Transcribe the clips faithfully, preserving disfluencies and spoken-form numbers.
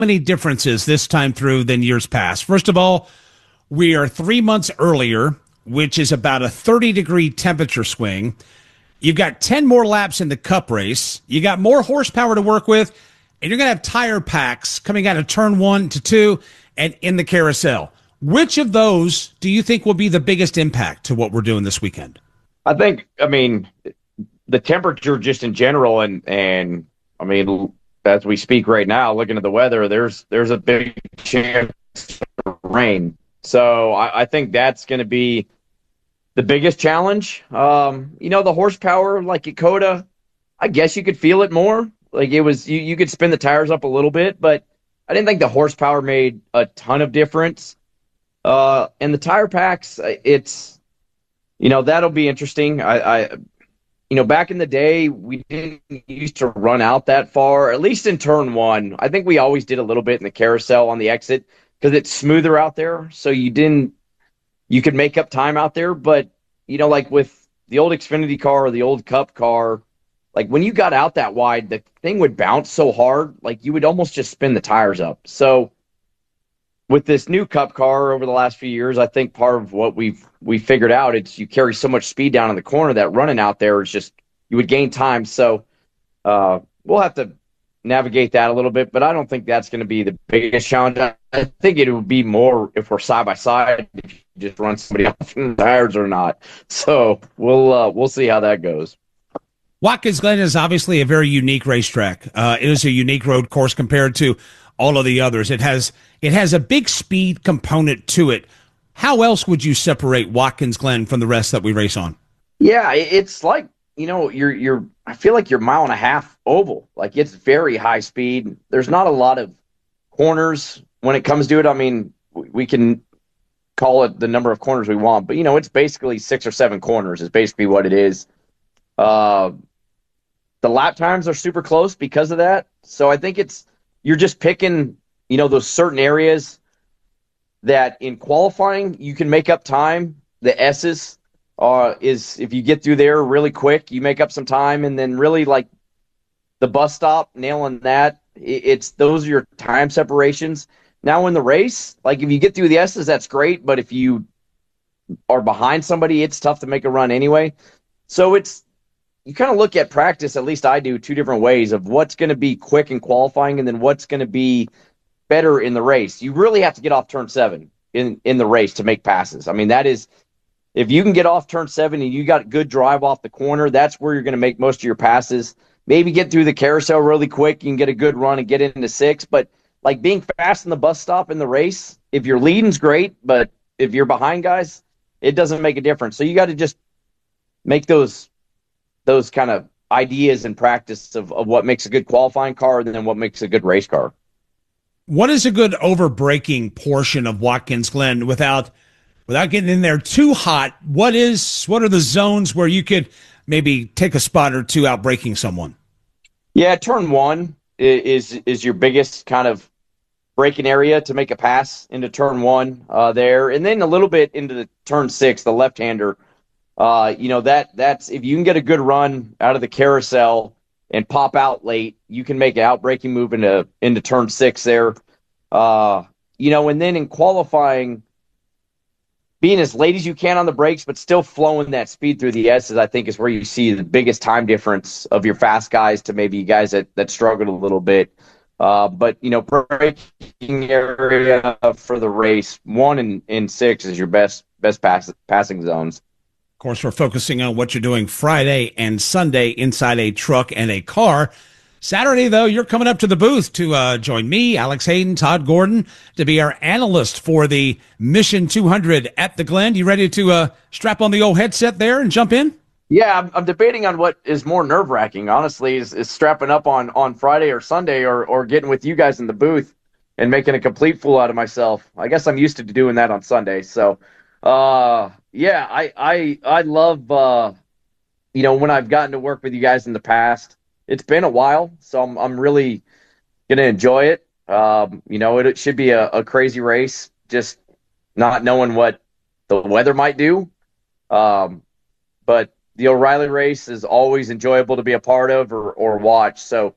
many differences this time through than years past. First of all, we are three months earlier, which is about a thirty degree temperature swing. You've got ten more laps in the Cup race. You got more horsepower to work with, and you're going to have tire packs coming out of turn one to two and in the carousel. Which of those do you think will be the biggest impact to what we're doing this weekend? I think, I mean, the temperature just in general, and, and I mean, as we speak right now, looking at the weather, there's there's a big chance of rain. So I, I think that's going to be the biggest challenge. Um, you know, the horsepower, like at Coda, I guess you could feel it more. Like it was, you, you could spin the tires up a little bit, but I didn't think the horsepower made a ton of difference. Uh, and the tire packs, it's, you know, that'll be interesting. I, I, you know, back in the day, we didn't used to run out that far, at least in turn one. I think we always did a little bit in the carousel on the exit because it's smoother out there. So you didn't, you could make up time out there. But, you know, like with the old Xfinity car or the old Cup car, like when you got out that wide, the thing would bounce so hard, like you would almost just spin the tires up. So with this new Cup car over the last few years, I think part of what we've we figured out, it's you carry so much speed down in the corner that running out there is just, you would gain time. So uh, we'll have to navigate that a little bit, but I don't think that's going to be the biggest challenge. I think it would be more if we're side by side, if you just run somebody off in the tires or not. So we'll uh, we'll see how that goes. Watkins Glen is obviously a very unique racetrack. Uh, it is a unique road course compared to all of the others. It has it has a big speed component to it. How else would you separate Watkins Glen from the rest that we race on? Yeah, it's like, you know, you're you're I feel like you're mile and a half oval. Like it's very high speed. There's not a lot of corners when it comes to it. I mean, we can call it the number of corners we want, but you know, it's basically six or seven corners is basically what it is. Uh, the lap times are super close because of that. So I think it's, you're just picking, you know, those certain areas that in qualifying you can make up time. The S's uh, is if you get through there really quick, you make up some time, and then really like the bus stop, nailing that. It's those are your time separations. Now in the race, like if you get through the S's, that's great, but if you are behind somebody, it's tough to make a run anyway. So it's, you kind of look at practice, at least I do, two different ways of what's going to be quick in qualifying and then what's going to be better in the race. You really have to get off turn seven in, in the race to make passes. I mean, that is, if you can get off turn seven and you got good drive off the corner, that's where you're going to make most of your passes. Maybe get through the carousel really quick. You can get a good run and get into six. But like being fast in the bus stop in the race, if you're leading's great, but if you're behind guys, it doesn't make a difference. So you got to just make those those kind of ideas and practice of, of what makes a good qualifying car and then what makes a good race car. What is a good overbreaking portion of Watkins Glen without without getting in there too hot? What is what are the zones where you could maybe take a spot or two out braking someone? Yeah, turn one is is your biggest kind of braking area to make a pass into turn one uh, there, and then a little bit into the turn six, the left-hander. Uh, you know, that that's if you can get a good run out of the carousel and pop out late, you can make an out-braking move into into turn six there. Uh, you know, and then in qualifying, being as late as you can on the brakes, but still flowing that speed through the S's, I think is where you see the biggest time difference of your fast guys to maybe guys that, that struggled a little bit. Uh, but, you know, braking area for the race, one and, and six is your best best pass, passing zones. Of course, we're focusing on what you're doing Friday and Sunday inside a truck and a car. Saturday, though, you're coming up to the booth to uh, join me, Alex Hayden, Todd Gordon, to be our analyst for the Mission two hundred at the Glen. You ready to uh, strap on the old headset there and jump in? Yeah, I'm, I'm debating on what is more nerve-wracking, honestly, is, is strapping up on, on Friday or Sunday or, or getting with you guys in the booth and making a complete fool out of myself. I guess I'm used to doing that on Sunday, so... Uh, yeah, I, I, I love, uh, you know, when I've gotten to work with you guys in the past, it's been a while, so I'm, I'm really going to enjoy it. Um, you know, it, it should be a, a crazy race, just not knowing what the weather might do. Um, but the O'Reilly race is always enjoyable to be a part of or, or watch. So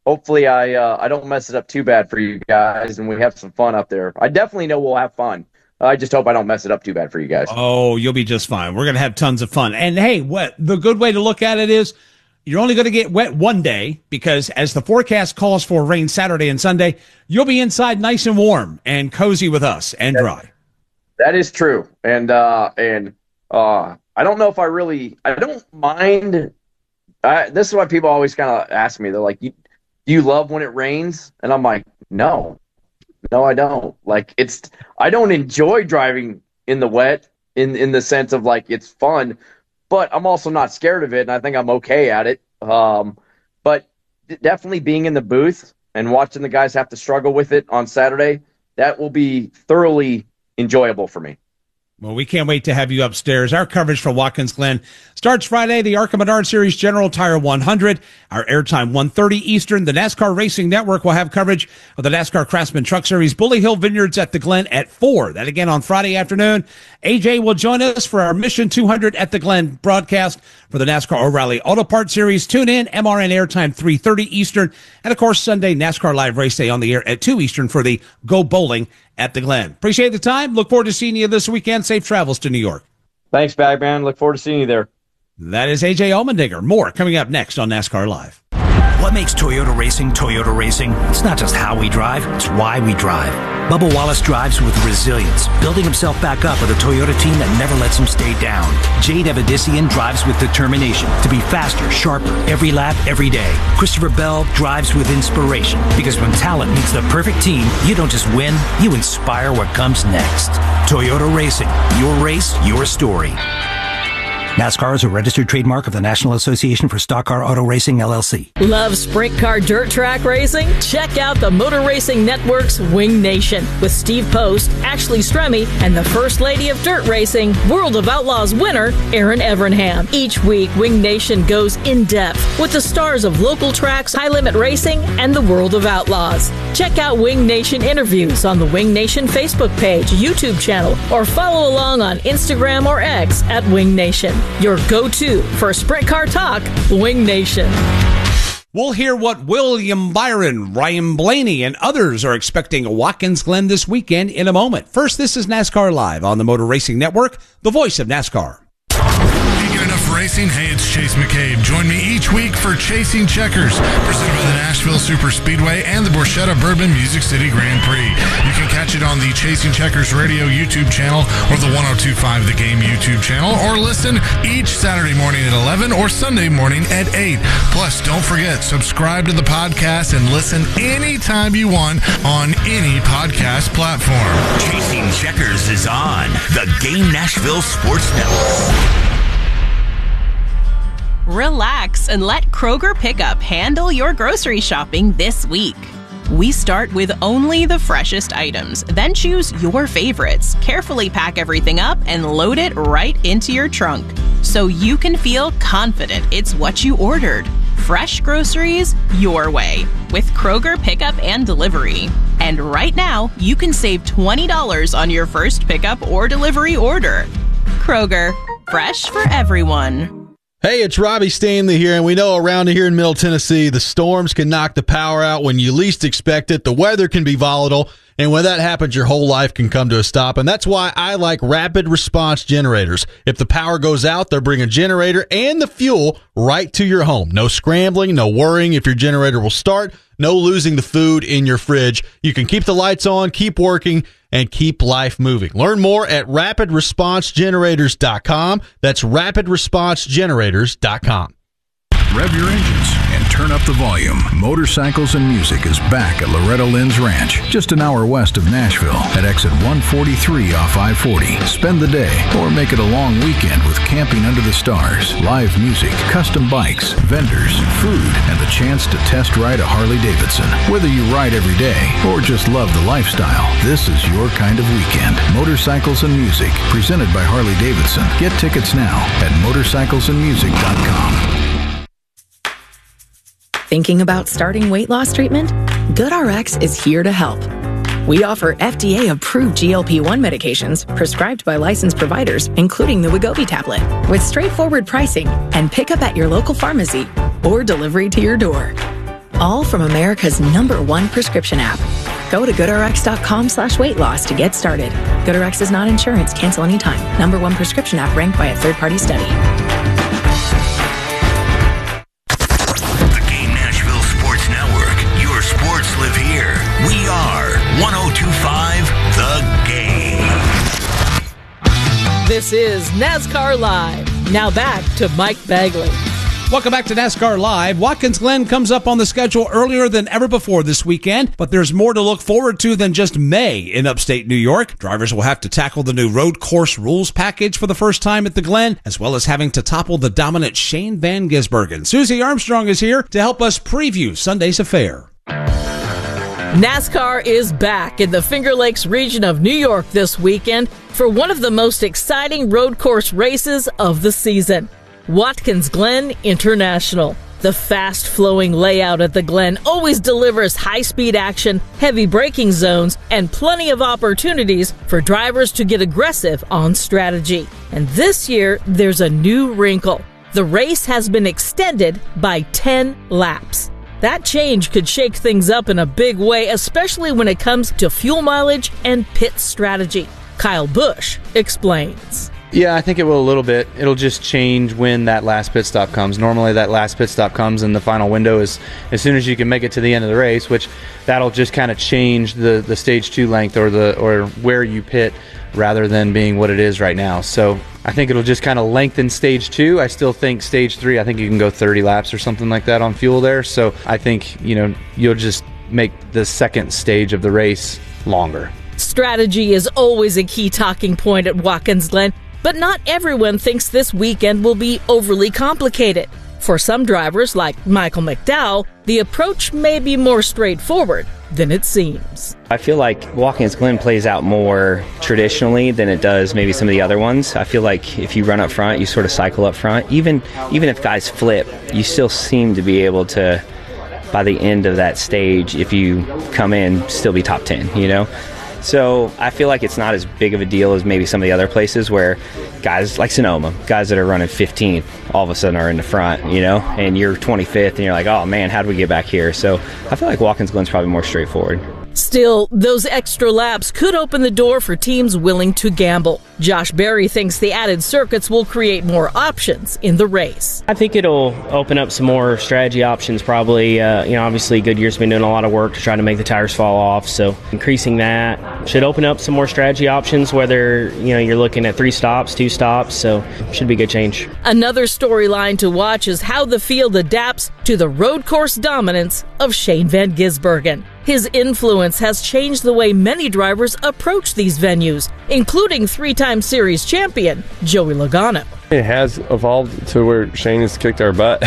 hopefully I uh, I don't mess it up too bad for you guys, and we have some fun up there. I definitely know we'll have fun. I just hope I don't mess it up too bad for you guys. Oh, you'll be just fine. We're going to have tons of fun. And hey, what the good way to look at it is you're only going to get wet one day because as the forecast calls for rain Saturday and Sunday, you'll be inside nice and warm and cozy with us and dry. That is true. And, uh, and, uh, I don't know if I really, I don't mind. I, this is why people always kind of ask me, they're like, you, do you love when it rains? And I'm like, no. No, I don't. Like it's, I don't enjoy driving in the wet in, in the sense of like, it's fun, but I'm also not scared of it. And I think I'm okay at it. Um, but definitely being in the booth and watching the guys have to struggle with it on Saturday, that will be thoroughly enjoyable for me. Well, we can't wait to have you upstairs. Our coverage for Watkins Glen starts Friday, the ARCA Menard Series General Tire one hundred. Our airtime one thirty Eastern. The NASCAR Racing Network will have coverage of the NASCAR Craftsman Truck Series Bully Hill Vineyards at the Glen at four. That again on Friday afternoon. A J will join us for our Mission two hundred at the Glen broadcast for the NASCAR O'Reilly Auto Parts Series. Tune in, M R N airtime three thirty Eastern. And of course, Sunday, NASCAR Live Race Day on the air at two Eastern for the Go Bowling at the Glen. Appreciate the time. Look forward to seeing you this weekend. Safe travels to New York. Thanks, Bagman. Look forward to seeing you there. That is A J Allmendinger. More coming up next on NASCAR Live. What makes Toyota Racing Toyota Racing? It's not just how we drive, it's why we drive. Bubba Wallace drives with resilience, building himself back up with a Toyota team that never lets him stay down. Jade Evadissian drives with determination to be faster, sharper, every lap, every day. Christopher Bell drives with inspiration because when talent meets the perfect team, you don't just win, you inspire what comes next. Toyota Racing, your race, your story. NASCAR is a registered trademark of the National Association for Stock Car Auto Racing, L L C. Love sprint car dirt track racing? Check out the Motor Racing Network's Wing Nation with Steve Post, Ashley Stremme, and the First Lady of Dirt Racing, World of Outlaws winner, Erin Evernham. Each week, Wing Nation goes in-depth with the stars of local tracks, high-limit racing, and the World of Outlaws. Check out Wing Nation interviews on the Wing Nation Facebook page, YouTube channel, or follow along on Instagram or X at Wing Nation. Your go-to for sprint car talk, Wing Nation. We'll hear what William Byron, Ryan Blaney, and others are expecting at Watkins Glen this weekend in a moment. First, this is NASCAR Live on the Motor Racing Network, the voice of NASCAR. Racing. Hey, it's Chase McCabe. Join me each week for Chasing Checkers, presented by the Nashville Super Speedway and the Borchetta Bourbon Music City Grand Prix. You can catch it on the Chasing Checkers Radio YouTube channel or the one oh two point five The Game YouTube channel, or listen each Saturday morning at eleven or Sunday morning at eight. Plus, don't forget, subscribe to the podcast and listen anytime you want on any podcast platform. Chasing Checkers is on the Game Nashville Sports Network. Relax and let Kroger Pickup handle your grocery shopping this week. We start with only the freshest items, then choose your favorites, carefully pack everything up, and load it right into your trunk so you can feel confident it's what you ordered. Fresh groceries your way with Kroger Pickup and Delivery. And right now, you can save twenty dollars on your first pickup or delivery order. Kroger, fresh for everyone. Hey, it's Robbie Stanley here, and we know around here in Middle Tennessee, the storms can knock the power out when you least expect it. The weather can be volatile, and when that happens, your whole life can come to a stop, and that's why I like rapid response generators. If the power goes out, they'll bring a generator and the fuel right to your home. No scrambling, no worrying if your generator will start, no losing the food in your fridge. You can keep the lights on, keep working, and keep life moving. Learn more at rapid response generators dot com. That's rapid response generators dot com. Rev your engines and turn up the volume. Motorcycles and Music is back at Loretta Lynn's Ranch, just an hour west of Nashville at exit one forty-three off I forty. Spend the day or make it a long weekend with camping under the stars, live music, custom bikes, vendors, food, and the chance to test ride a Harley-Davidson. Whether you ride every day or just love the lifestyle, this is your kind of weekend. Motorcycles and Music, presented by Harley-Davidson. Get tickets now at motorcycles and music dot com. Thinking about starting weight loss treatment? GoodRx is here to help. We offer F D A-approved G L P one medications prescribed by licensed providers, including the Wegovy tablet, with straightforward pricing and pickup at your local pharmacy or delivery to your door. all from America's number one prescription app. Go to GoodRx.com slash weight loss to get started. GoodRx is not insurance. Cancel anytime. Number one prescription app ranked by a third-party study. The Game Nashville Sports Network. Your sports live here. We are one oh two point five The Game. This is NASCAR Live. Now back to Mike Bagley. Welcome back to NASCAR Live. Watkins Glen comes up on the schedule earlier than ever before this weekend, but there's more to look forward to than just May in upstate New York. Drivers will have to tackle the new road course rules package for the first time at the Glen, as well as having to topple the dominant Shane Van Gisbergen. Susie Armstrong is here to help us preview Sunday's affair. NASCAR is back in the Finger Lakes region of New York this weekend for one of the most exciting road course races of the season. Watkins Glen International. The fast-flowing layout at the Glen always delivers high-speed action, heavy braking zones, and plenty of opportunities for drivers to get aggressive on strategy. And this year, there's a new wrinkle. The race has been extended by ten laps. That change could shake things up in a big way, especially when it comes to fuel mileage and pit strategy. Kyle Busch explains. Yeah, I think it will a little bit. It'll just change when that last pit stop comes. Normally that last pit stop comes in the final window is as soon as you can make it to the end of the race, which that'll just kind of change the, the stage two length or the or where you pit rather than being what it is right now. So I think it'll just kind of lengthen stage two. I still think stage three, I think you can go thirty laps or something like that on fuel there. So I think, you know, you'll just make the second stage of the race longer. Strategy is always a key talking point at Watkins Glen. But not everyone thinks this weekend will be overly complicated. For some drivers, like Michael McDowell, the approach may be more straightforward than it seems. I feel like Watkins Glen plays out more traditionally than it does maybe some of the other ones. I feel like if you run up front, you sort of cycle up front. Even even if guys flip, you still seem to be able to, by the end of that stage, if you come in, still be top ten, you know? So I feel like it's not as big of a deal as maybe some of the other places where guys like Sonoma, guys that are running fifteenth, all of a sudden are in the front, you know, and you're twenty-fifth and you're like, oh man, how do we get back here? So I feel like Watkins Glen's probably more straightforward. Still, those extra laps could open the door for teams willing to gamble. Josh Berry thinks the added circuits will create more options in the race. I think it'll open up some more strategy options probably. Uh, you know, obviously Goodyear's been doing a lot of work to try to make the tires fall off, so increasing that should open up some more strategy options, whether, you know, you're looking at three stops, two stops, so should be a good change. Another storyline to watch is how the field adapts to the road course dominance of Shane Van Gisbergen. His influence has changed the way many drivers approach these venues, including three-time series champion Joey Logano. It has evolved to where Shane has kicked our butt.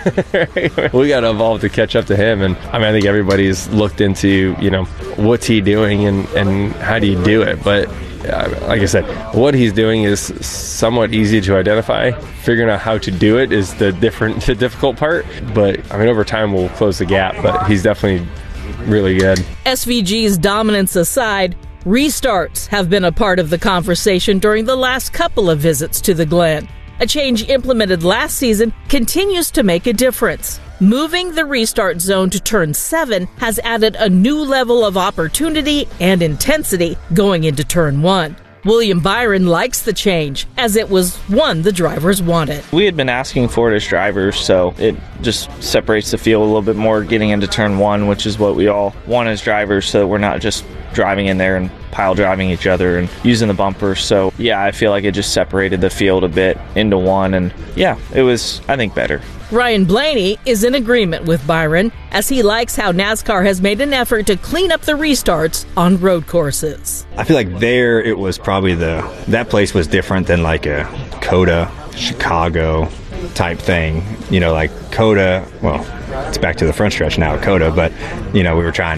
We got to evolve to catch up to him. And I mean, I think everybody's looked into, you know, what's he doing and, and how do you do it? But uh, like I said, what he's doing is somewhat easy to identify. Figuring out how to do it is the different, the difficult part. But I mean, over time we'll close the gap. But he's definitely really good. S V G's dominance aside, restarts have been a part of the conversation during the last couple of visits to the Glen. A change implemented last season continues to make a difference. Moving the restart zone to turn seven has added a new level of opportunity and intensity going into turn one. William Byron likes the change, as it was one the drivers wanted. We had been asking for it as drivers, so it just separates the field a little bit more getting into turn one, which is what we all want as drivers, so we're not just driving in there and pile driving each other and using the bumpers. So yeah, I feel like it just separated the field a bit into one, and yeah, it was, I think, better. Ryan Blaney is in agreement with Byron, as he likes how NASCAR has made an effort to clean up the restarts on road courses. I feel like there it was probably the, that place was different than like a COTA, Chicago type thing. You know, like COTA, well, it's back to the front stretch now at COTA, but, you know, we were trying to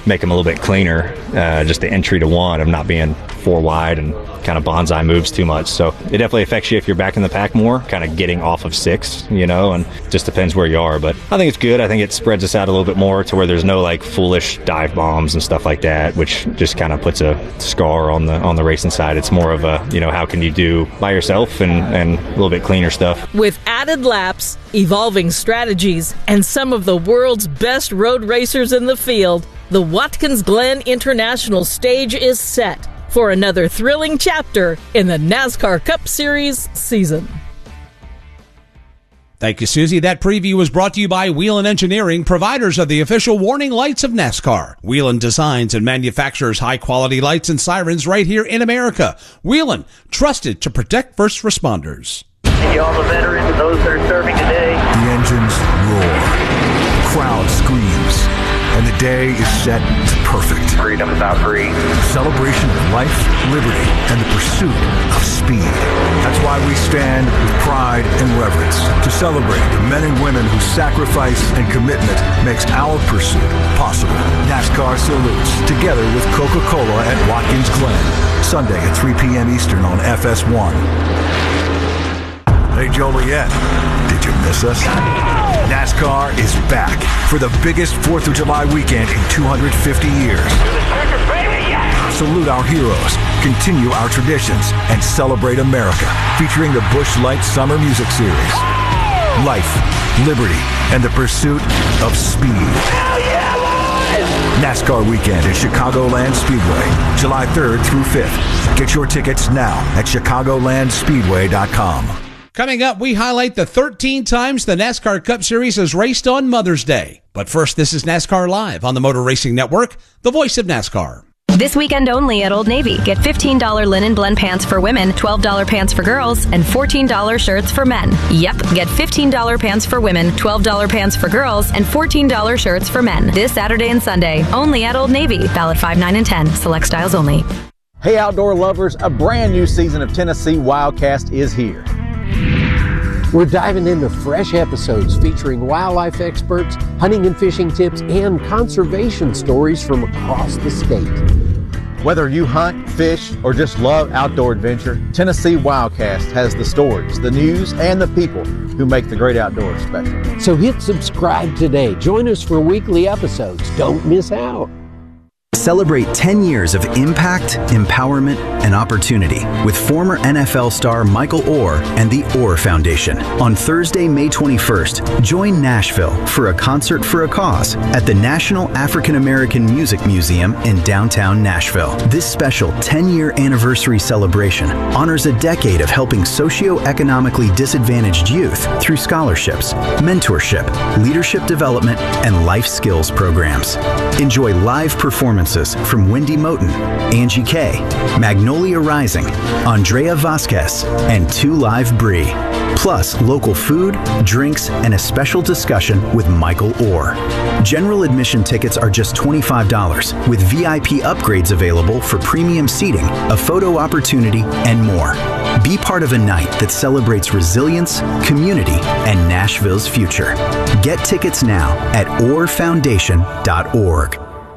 make them a little bit cleaner. Uh, just the entry to one of not being four wide and kind of bonsai moves too much. So it definitely affects you if you're back in the pack more, kind of getting off of six, you know, and just depends where you are. But I think it's good. I think it spreads us out a little bit more to where there's no like foolish dive bombs and stuff like that, which just kind of puts a scar on the on the racing side. It's more of a, you know, how can you do by yourself and, and a little bit cleaner stuff. With added laps, evolving strategies, and some of the world's best road racers in the field, the Watkins Glen International stage is set for another thrilling chapter in the NASCAR Cup Series season. Thank you, Susie. That preview was brought to you by Whelen Engineering, providers of the official warning lights of NASCAR. Whelen designs and manufactures high-quality lights and sirens right here in America. Whelen, trusted to protect first responders. Thank you all the veterans and those that are serving today. The engines roar. The crowd screams. And the day is set to perfect. Freedom is not free. Celebration of life, liberty, and the pursuit of speed. That's why we stand with pride and reverence to celebrate the men and women whose sacrifice and commitment makes our pursuit possible. NASCAR salutes together with Coca-Cola at Watkins Glen. Sunday at three p.m. Eastern on F S one. Hey, Joliet, did you miss us? NASCAR is back for the biggest fourth of July weekend in two hundred fifty years. Salute our heroes, continue our traditions, and celebrate America, featuring the Busch Light Summer Music Series. Life, liberty, and the pursuit of speed. NASCAR weekend at Chicagoland Speedway, July third through fifth. Get your tickets now at chicagoland speedway dot com. Coming up, we highlight the thirteen times the NASCAR Cup Series has raced on Mother's Day. But first, this is NASCAR Live on the Motor Racing Network, the voice of NASCAR. This weekend only at Old Navy. Get fifteen dollars linen blend pants for women, twelve dollars pants for girls, and fourteen dollars shirts for men. Yep, get fifteen dollars pants for women, twelve dollars pants for girls, and fourteen dollars shirts for men. This Saturday and Sunday, only at Old Navy. Valid five, nine, and ten. Select styles only. Hey, outdoor lovers, a brand new season of Tennessee Wildcast is here. We're diving into fresh episodes featuring wildlife experts, hunting and fishing tips, and conservation stories from across the state. Whether you hunt, fish, or just love outdoor adventure, Tennessee Wildcast has the stories, the news, and the people who make the great outdoors special. So hit subscribe today. Join us for weekly episodes. Don't miss out. Celebrate ten years of impact, empowerment, and opportunity with former N F L star Michael Oher and the Oher Foundation. On Thursday, May twenty-first, join Nashville for a concert for a cause at the National African American Music Museum in downtown Nashville. This special ten-year anniversary celebration honors a decade of helping socioeconomically disadvantaged youth through scholarships, mentorship, leadership development, and life skills programs. Enjoy live performances from Wendy Moten, Angie Kay, Magnolia Rising, Andrea Vasquez, and Two Live Brie. Plus local food, drinks, and a special discussion with Michael Oher. General admission tickets are just twenty-five dollars, with V I P upgrades available for premium seating, a photo opportunity, and more. Be part of a night that celebrates resilience, community, and Nashville's future. Get tickets now at oher foundation dot org.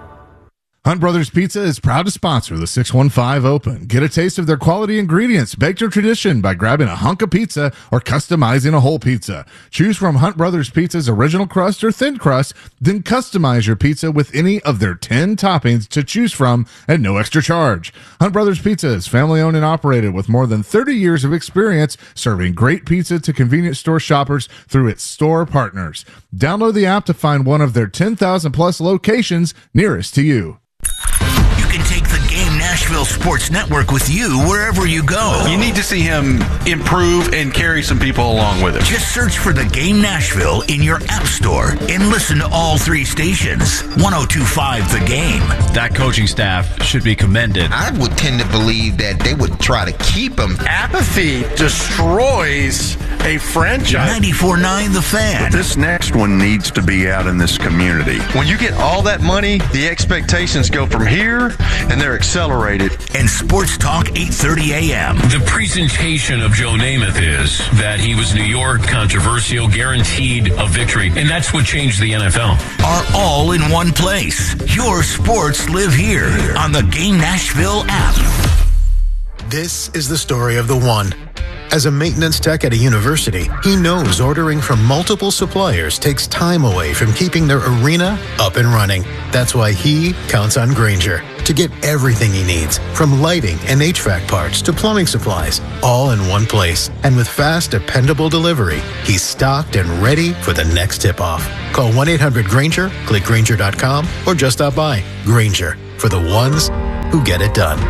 Hunt Brothers Pizza is proud to sponsor the six one five Open. Get a taste of their quality ingredients, baked to tradition by grabbing a hunk of pizza or customizing a whole pizza. Choose from Hunt Brothers Pizza's original crust or thin crust, then customize your pizza with any of their ten toppings to choose from at no extra charge. Hunt Brothers Pizza is family owned and operated with more than thirty years of experience serving great pizza to convenience store shoppers through its store partners. Download the app to find one of their ten thousand plus locations nearest to you. You can take the Game Nashville Sports Network with you wherever you go. You need to see him improve and carry some people along with him. Just search for the Game Nashville in your app store and listen to all three stations. one oh two point five The Game. That coaching staff should be commended. I would tend to believe that they would try to keep him. Apathy destroys a franchise. ninety-four point nine The Fan. But this next one needs to be out in this community. When you get all that money, the expectations go from here and they're accelerated. celebrate it. And Sports Talk eight thirty a.m. The presentation of Joe Namath is that he was New York, controversial, guaranteed a victory, and that's what changed the N F L. Are all in one place. Your sports live here on the Game Nashville app. This is the story of the one. As a maintenance tech at a university, he knows ordering from multiple suppliers takes time away from keeping their arena up and running. That's why he counts on Grainger to get everything he needs, from lighting and H V A C parts to plumbing supplies, all in one place. And with fast, dependable delivery, he's stocked and ready for the next tip-off. Call one eight hundred Grainger, click Grainger dot com, or just stop by. Grainger, for the ones who get it done.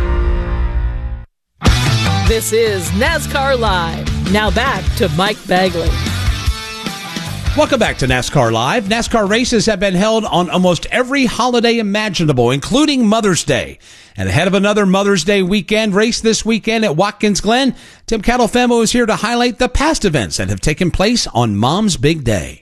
This is NASCAR Live. Now back to Mike Bagley. Welcome back to NASCAR Live. NASCAR races have been held on almost every holiday imaginable, including Mother's Day. And ahead of another Mother's Day weekend race this weekend at Watkins Glen, Tim Catalfemo is here to highlight the past events that have taken place on Mom's Big Day.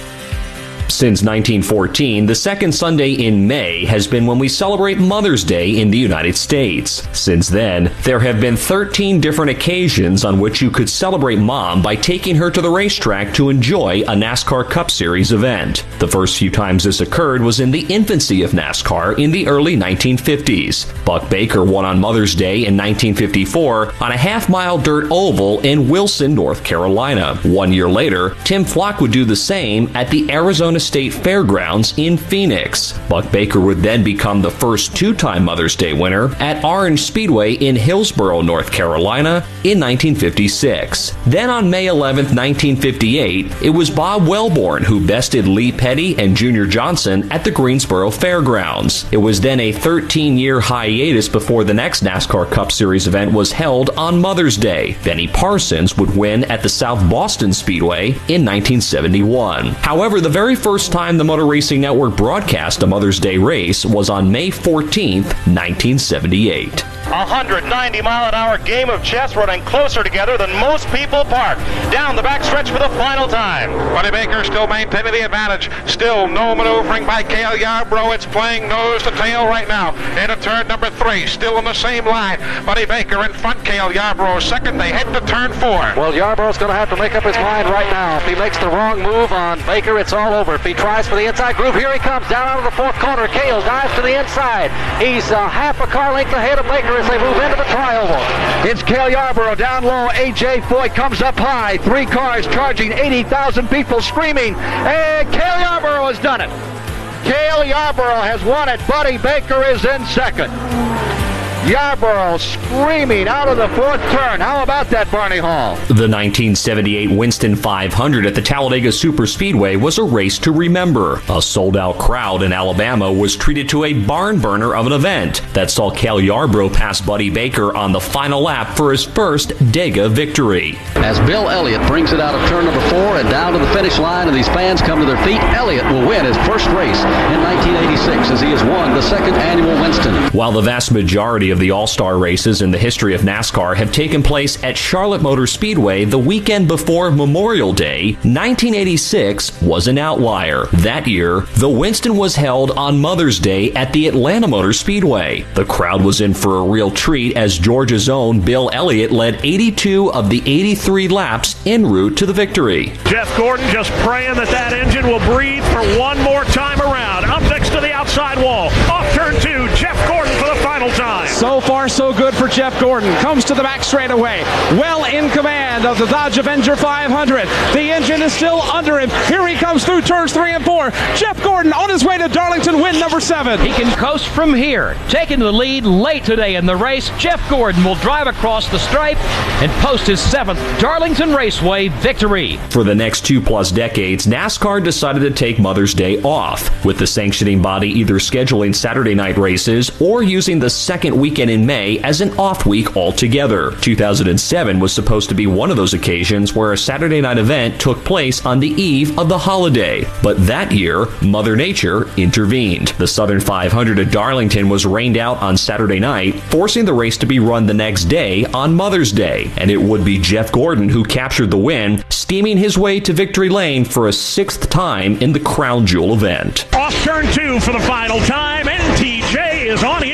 Since nineteen fourteen, the second Sunday in May has been when we celebrate Mother's Day in the United States. Since then, there have been thirteen different occasions on which you could celebrate Mom by taking her to the racetrack to enjoy a NASCAR Cup Series event. The first few times this occurred was in the infancy of NASCAR in the early nineteen fifties. Buck Baker won on Mother's Day in nineteen fifty-four on a half-mile dirt oval in Wilson, North Carolina. One year later, Tim Flock would do the same at the Arizona State Fairgrounds in Phoenix. Buck Baker would then become the first two-time Mother's Day winner at Orange Speedway in Hillsborough, North Carolina in nineteen fifty-six. Then on May eleventh, nineteen fifty-eight, it was Bob Wellborn who bested Lee Petty and Junior Johnson at the Greensboro Fairgrounds. It was then a thirteen-year hiatus before the next NASCAR Cup Series event was held on Mother's Day. Benny Parsons would win at the South Boston Speedway in nineteen seventy-one. However, the very first time the Motor Racing Network broadcast a Mother's Day race was on May fourteenth, nineteen seventy-eight. one hundred ninety mile an hour game of chess running closer together than most people park. Down the backstretch for the final time. Buddy Baker still maintaining the advantage. Still no maneuvering by Cale Yarborough. It's playing nose to tail right now. Into turn number three. Still in the same line. Buddy Baker in front. Cale Yarborough second. They head to turn four. Well, Yarborough's going to have to make up his mind right now. If he makes the wrong move on Baker, it's all over. If he tries for the inside groove, here he comes down out of the fourth corner. Cale dives to the inside. He's uh, half a car length ahead of Baker as they move into the tri-oval. It's Cale Yarborough down low. A J Foyt comes up high. Three cars charging, eighty thousand people screaming. And Cale Yarborough has done it. Cale Yarborough has won it. Buddy Baker is in second. Yarborough screaming out of the fourth turn. How about that, Barney Hall? The nineteen seventy-eight Winston five hundred at the Talladega Superspeedway was a race to remember. A sold-out crowd in Alabama was treated to a barn burner of an event that saw Cale Yarborough pass Buddy Baker on the final lap for his first Dega victory. As Bill Elliott brings it out of turn number four and down to the finish line, and these fans come to their feet, Elliott will win his first race in nineteen eighty-six as he has won the second annual Winston. While the vast majority of the All-Star races in the history of NASCAR have taken place at Charlotte Motor Speedway the weekend before Memorial Day, nineteen eighty-six was an outlier. That year, the Winston was held on Mother's Day at the Atlanta Motor Speedway. The crowd was in for a real treat as Georgia's own Bill Elliott led eighty-two of the eighty-three laps en route to the victory. Jeff Gordon just praying that that engine will breathe for one more time around. Up next to the outside wall. Off turn two, Jeff Gordon for the final time. So far, so good for Jeff Gordon. Comes to the back straightaway. Well in command of the Dodge Avenger five hundred. The engine is still under him. Here he comes through turns three and four. Jeff Gordon on his way to Darlington, win number seven. He can coast from here. Taking the lead late today in the race, Jeff Gordon will drive across the stripe and post his seventh Darlington Raceway victory. For the next two plus decades, NASCAR decided to take Mother's Day off, with the sanctioning body either scheduling Saturday night races or using the second weekend in May as an off week altogether. two thousand seven was supposed to be one of those occasions where a Saturday night event took place on the eve of the holiday. But that year, Mother Nature intervened. The Southern five hundred at Darlington was rained out on Saturday night, forcing the race to be run the next day on Mother's Day. And it would be Jeff Gordon who captured the win, steaming his way to victory lane for a sixth time in the Crown Jewel event. Off turn two for the final time. N T J is on his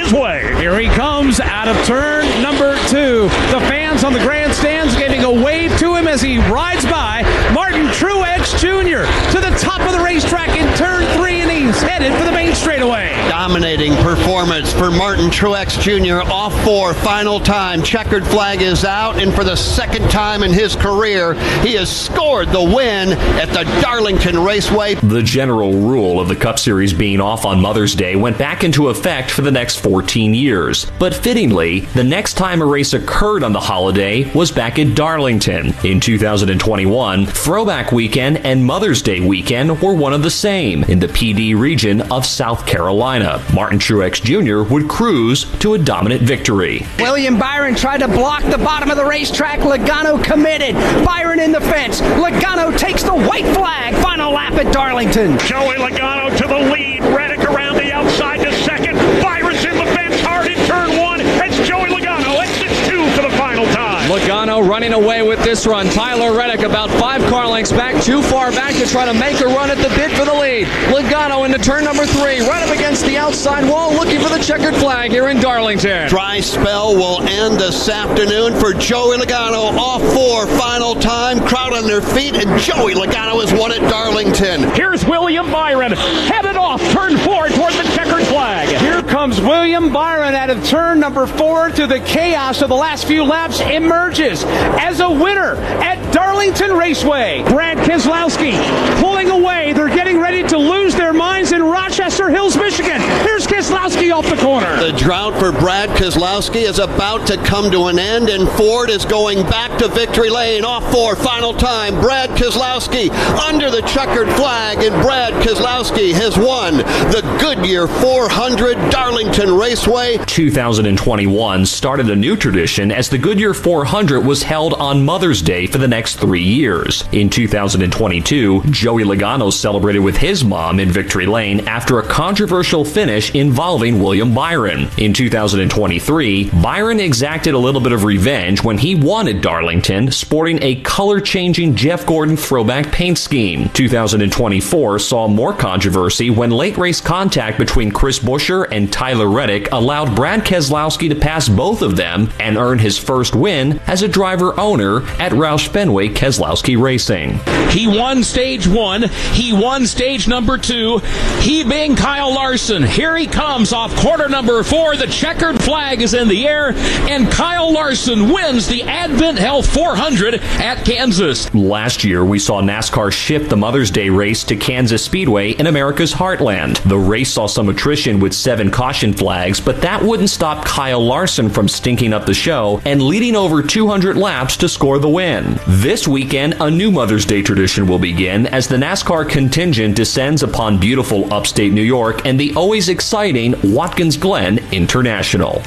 Raceway. Here he comes out of turn number two. The fans on the grandstands giving a wave to him as he rides by. Martin Truex Junior to the top of the racetrack in turn three, and he's headed for the main straightaway. Dominating performance for Martin Truex Junior Off four, final time. Checkered flag is out, and for the second time in his career, he has scored the win at the Darlington Raceway. The general rule of the Cup Series being off on Mother's Day went back into effect for the next fourteen years. But fittingly, the next time a race occurred on the holiday was back at Darlington. In two thousand twenty-one, Throwback Weekend and Mother's Day weekend were one of the same in the P D region of South Carolina. Martin Truex Junior would cruise to a dominant victory. William Byron tried to block the bottom of the racetrack. Logano committed. Byron in the fence. Logano takes the white flag. Final lap at Darlington. Joey Logano to the lead. Reddick around the outside to second. Byron's in the fence hard in turn one. It's Joey Logano. Exits two for the final time. Logano running away with this run. Tyler Reddick about five car lengths back, too far back to try to make a run at the bid for the lead. Logano into turn number three, right up against the outside wall, looking for the checkered flag here in Darlington. Dry spell will end this afternoon for Joey Logano. Off four, final time. Crowd on their feet, and Joey Logano has won at Darlington. Here's William Byron, headed off turn four toward the checkered flag. Here comes William Byron out of turn number four to the chaos of the last few laps emerges as a winner at Darlington Raceway. Brad Keselowski pulling away. They're getting ready to lose their minds in Rochester Hills, Michigan. Here's Keselowski off the corner. The drought for Brad Keselowski is about to come to an end, and Ford is going back to victory lane. Off four, final time. Brad Keselowski under the checkered flag, and Brad Keselowski has won the Goodyear four hundred Darlington Raceway. two thousand twenty-one started a new tradition as the Goodyear four hundred was held on Mother's Day for the next three years. In two thousand twenty-two, Joey Logano celebrated with his mom in victory lane after a controversial finish involving William Byron. In two thousand twenty-three, Byron exacted a little bit of revenge when he won at Darlington, sporting a color-changing Jeff Gordon throwback paint scheme. two thousand twenty-four saw more controversy when late-race contact between Chris Buescher and Tyler Reddick allowed Brad Keselowski to pass both of them and earn his first win as a driver-owner at Roush Fenway Keselowski Racing. He won stage one. He won stage number two. He being Kyle Larson. Here he comes off quarter number four. The checkered flag is in the air, and Kyle Larson wins the Advent Health four hundred at Kansas. Last year, we saw NASCAR shift the Mother's Day race to Kansas Speedway in America's heartland. The race saw some attrition with seven caution flags, but that wouldn't stop Kyle Larson from stinking up the show and leading over two hundred laps to score the win. This weekend, a new Mother's Day tradition will begin as the NASCAR contingent descends upon beautiful upstate New York and the always exciting Watkins Glen International.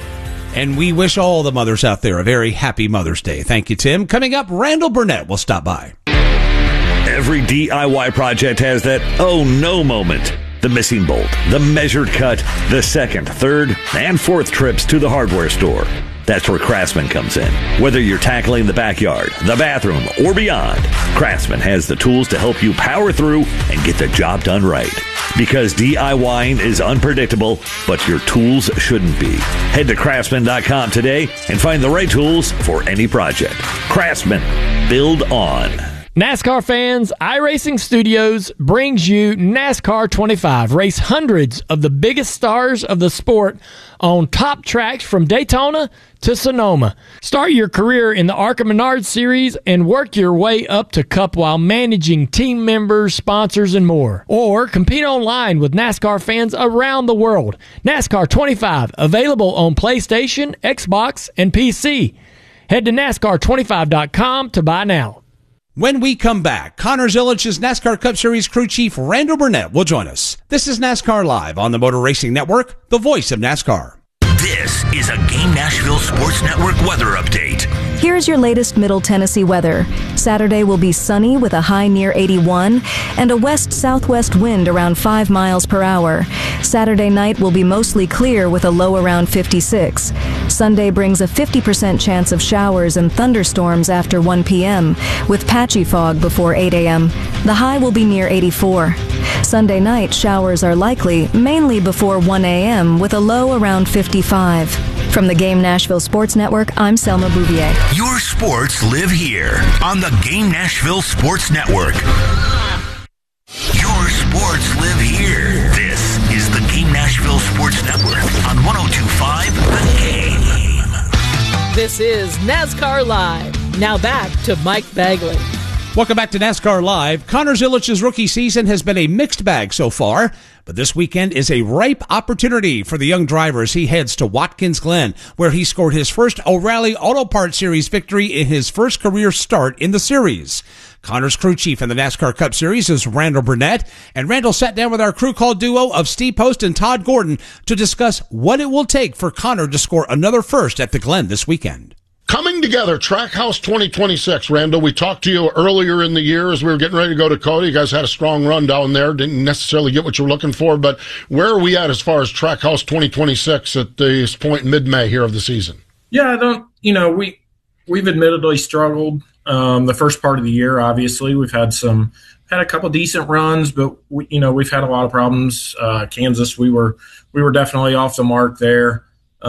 And we wish all the mothers out there a very happy Mother's Day. Thank you, Tim. Coming up, Randall Burnett will stop by. Every D I Y project has that oh no moment. The missing bolt, the measured cut, the second, third, and fourth trips to the hardware store. That's where Craftsman comes in. Whether you're tackling the backyard, the bathroom, or beyond, Craftsman has the tools to help you power through and get the job done right. Because DIYing is unpredictable, but your tools shouldn't be. Head to Craftsman dot com today and find the right tools for any project. Craftsman. Build on. NASCAR fans, iRacing Studios brings you NASCAR twenty-five. Race hundreds of the biggest stars of the sport on top tracks from Daytona to Sonoma. Start your career in the ARCA Menards Series and work your way up to Cup while managing team members, sponsors, and more. Or compete online with NASCAR fans around the world. NASCAR twenty-five, available on PlayStation, Xbox, and P C. Head to NASCAR twenty-five dot com to buy now. When we come back, Connor Zilich's NASCAR Cup Series crew chief Randall Burnett will join us. This is NASCAR Live on the Motor Racing Network, the voice of NASCAR. This is a Game Nashville Sports Network weather update. Here's your latest Middle Tennessee weather. Saturday will be sunny with a high near eighty-one and a west-southwest wind around five miles per hour. Saturday night will be mostly clear with a low around fifty-six. Sunday brings a fifty percent chance of showers and thunderstorms after one p.m. with patchy fog before eight a.m. The high will be near eighty-four. Sunday night, showers are likely, mainly before one a.m. with a low around fifty-five. From the Game Nashville Sports Network, I'm Selma Bouvier. Your sports live here on the Game Nashville Sports Network. Your sports live here. This is the Game Nashville Sports Network on one oh two point five The Game. This is NASCAR Live. Now back to Mike Bagley. Welcome back to NASCAR Live. Connor Zilich's rookie season has been a mixed bag so far, but this weekend is a ripe opportunity for the young driver as he heads to Watkins Glen, where he scored his first O'Reilly Auto Parts Series victory in his first career start in the series. Connor's crew chief in the NASCAR Cup Series is Randall Burnett, and Randall sat down with our crew call duo of Steve Post and Todd Gordon to discuss what it will take for Connor to score another first at the Glen this weekend. Coming together, Trackhouse twenty twenty-six. Randall, we talked to you earlier in the year as we were getting ready to go to Cody. You guys had a strong run down there. Didn't necessarily get what you were looking for, but where are we at as far as Trackhouse twenty twenty-six at this point in mid-May here of the season? Yeah, I don't, you know, we, we've admittedly struggled um, the first part of the year, obviously. We've had some, had a couple decent runs, but, we, you know, we've had a lot of problems. Uh, Kansas, we were, we were definitely off the mark there.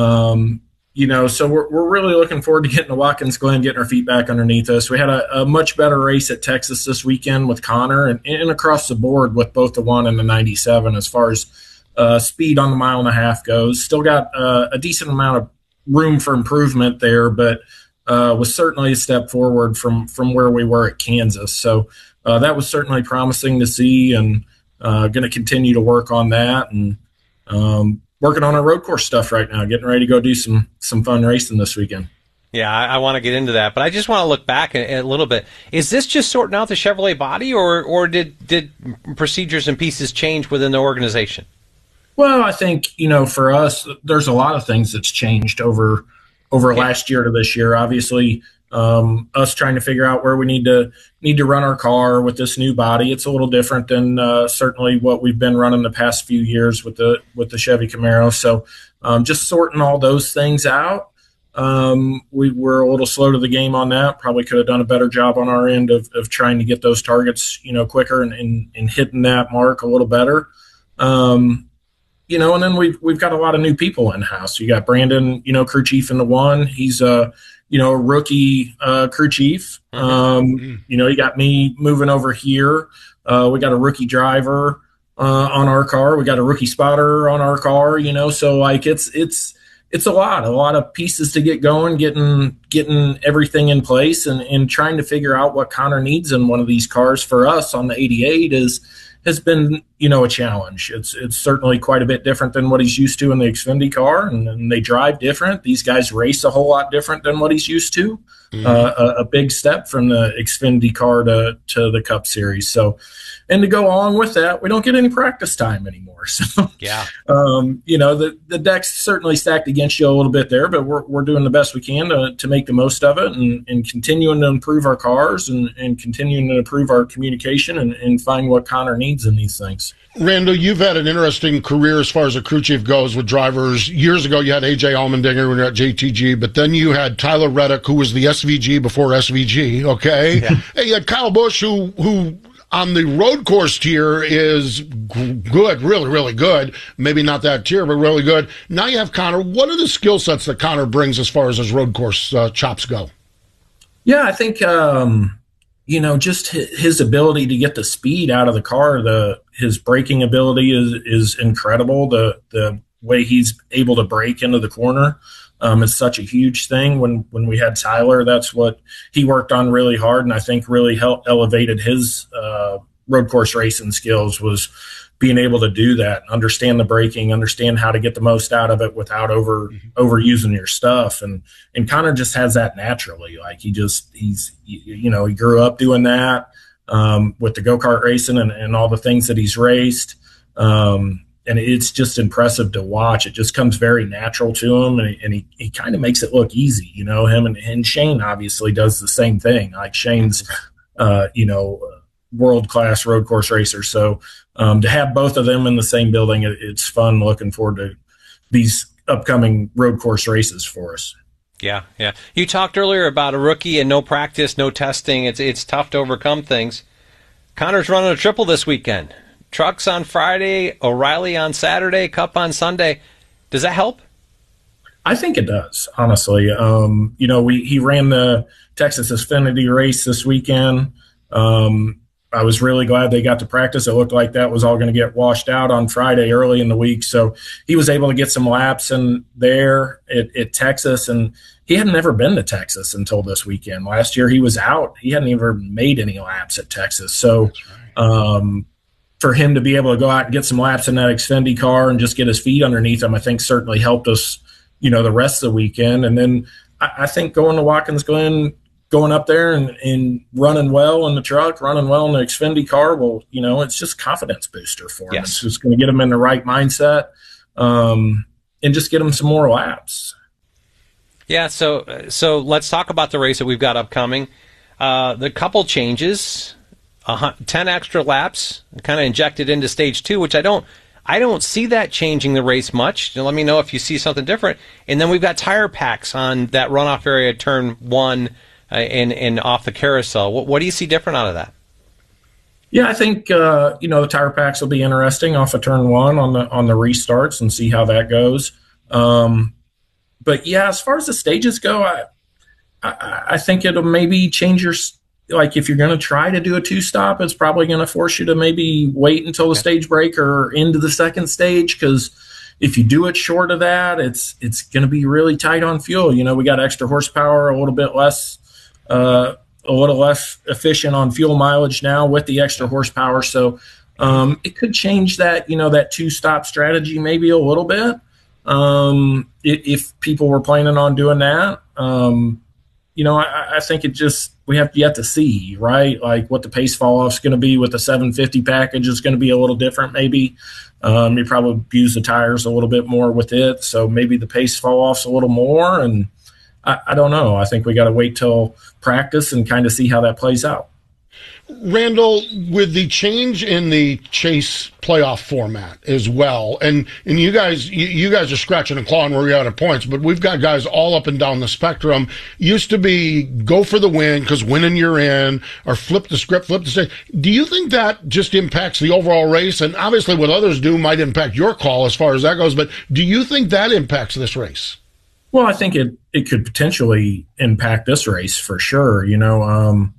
Um, You know, so we're we're really looking forward to getting to Watkins Glen, getting our feet back underneath us. We had a, a much better race at Texas this weekend with Connor, and, and across the board with both the one and the ninety-seven as far as uh, speed on the mile and a half goes. Still got uh, a decent amount of room for improvement there, but uh, was certainly a step forward from from where we were at Kansas. So uh, that was certainly promising to see, and uh, going to continue to work on that. And um, working on our road course stuff right now, getting ready to go do some some fun racing this weekend. Yeah, I, I want to get into that, but I just want to look back a, a little bit. Is this just sorting out the Chevrolet body, or or did did procedures and pieces change within the organization? Well, I think, you know, for us, there's a lot of things that's changed over over yeah. last year to this year. Obviously, um, us trying to figure out where we need to need to run our car with this new body. It's a little different than uh, certainly what we've been running the past few years with the with the Chevy Camaro. So um, just sorting all those things out. Um, we were a little slow to the game on that. Probably could have done a better job on our end of, of trying to get those targets, you know, quicker and, and, and hitting that mark a little better. Um, you know, and then we've, we've got a lot of new people in house. You got Brandon, you know, crew chief in the one. He's a, you know, a rookie uh, crew chief. Um, mm-hmm. You know, you got me moving over here. Uh, we got a rookie driver uh, on our car. We got a rookie spotter on our car, you know, so like it's, it's, it's a lot, a lot of pieces to get going, getting, getting everything in place and, and trying to figure out what Connor needs in one of these cars. For us on the eighty-eight is, has been, you know, a challenge. It's, it's certainly quite a bit different than what he's used to in the Xfinity car, and, and they drive different. These guys race a whole lot different than what he's used to. Mm-hmm. Uh, a, a big step from the Xfinity car to, to the Cup Series. So, and to go along with that, we don't get any practice time anymore. So, yeah, um, you know, the, the deck's certainly stacked against you a little bit there, but we're we're doing the best we can to, to make the most of it and, and continuing to improve our cars and, and continuing to improve our communication and, and find what Connor needs in these things. Randall, you've had an interesting career as far as a crew chief goes with drivers. Years ago, you had A J Allmendinger when you were at J T G, but then you had Tyler Reddick, who was the S V G before S V G, okay? Yeah. And you had Kyle Busch, who who on the road course tier is g- good, really, really good. Maybe not that tier, but really good. Now you have Connor. What are the skill sets that Connor brings as far as his road course uh, chops go? Yeah, I think, um, you know, just his ability to get the speed out of the car, the his braking ability is is incredible. The the way he's able to brake into the corner um, is such a huge thing. When when we had Tyler, that's what he worked on really hard, and I think really helped elevated his uh, road course racing skills, was being able to do that, understand the braking, understand how to get the most out of it without over mm-hmm. overusing your stuff. And, and Connor just has that naturally. Like he just, he's, you know, he grew up doing that um, with the go-kart racing and, and all the things that he's raced. Um, and it's just impressive to watch. It just comes very natural to him, and, and he, he kind of makes it look easy. You know, him and, and Shane obviously does the same thing. Like Shane's, uh, you know, world-class road course racer. So um, to have both of them in the same building, it, it's fun. Looking forward to these upcoming road course races for us. Yeah, yeah. You talked earlier about a rookie and no practice, no testing. It's it's tough to overcome things. Connor's running a triple this weekend. Trucks on Friday, O'Reilly on Saturday, Cup on Sunday. Does that help? I think it does, honestly. Um, you know, we he ran the Texas Xfinity race this weekend. Um, I was really glad they got to practice. It looked like that was all going to get washed out on Friday early in the week. So he was able to get some laps in there at, at Texas, and he had never been to Texas until this weekend. Last year he was out. He hadn't even made any laps at Texas. So um, for him to be able to go out and get some laps in that Xfinity car and just get his feet underneath him, I think certainly helped us, you know, the rest of the weekend. And then I, I think going to Watkins Glen, going up there and, and running well in the truck, running well in the Xfinity car, well, you know, it's just confidence booster for him. Yes. It's just going to get him in the right mindset um, and just get him some more laps. Yeah, so so let's talk about the race that we've got upcoming. Uh, the couple changes, uh, ten extra laps, kind of injected into stage two, which I don't I don't see that changing the race much. Let me know if you see something different. And then we've got tire packs on that runoff area, turn one, uh, and, and off the carousel. What, what do you see different out of that? Yeah, I think uh, you know, the tire packs will be interesting off of turn one on the on the restarts and see how that goes. Um, but yeah, as far as the stages go, I I, I think it'll maybe change your, like if you're going to try to do a two stop, it's probably going to force you to maybe wait until the stage break or into the second stage, because if you do it short of that, it's it's going to be really tight on fuel. You know, we got extra horsepower, a little bit less. Uh, a little less efficient on fuel mileage now with the extra horsepower. So um, it could change that, you know, that two-stop strategy maybe a little bit um, if, if people were planning on doing that. Um, you know, I, I think it just, we have yet to see, right? Like what the pace fall-off is going to be with the seven fifty package is going to be a little different maybe. Um, you probably use the tires a little bit more with it. So maybe the pace fall-off's a little more, and I, I don't know. I think we got to wait till practice and kind of see how that plays out. Randall, with the change in the Chase playoff format as well, and and you guys you, you guys are scratching and clawing where you're out of points, but we've got guys all up and down the spectrum. Used to be go for the win because winning you're in, or flip the script, flip the stage. Do you think that just impacts the overall race? And obviously what others do might impact your call as far as that goes, but do you think that impacts this race? Well, I think it, it could potentially impact this race for sure. You know, um,